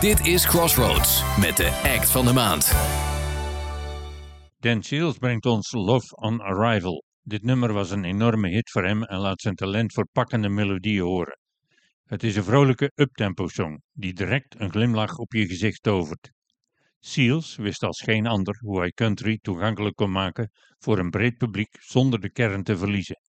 Dit is Crossroads met de act van de maand. Dan Seals brengt ons Love on Arrival. Dit nummer was een enorme hit voor hem en laat zijn talent voor pakkende melodieën horen. Het is een vrolijke uptempo song die direct een glimlach op je gezicht tovert. Seals wist als geen ander hoe hij country toegankelijk kon maken voor een breed publiek zonder de kern te verliezen.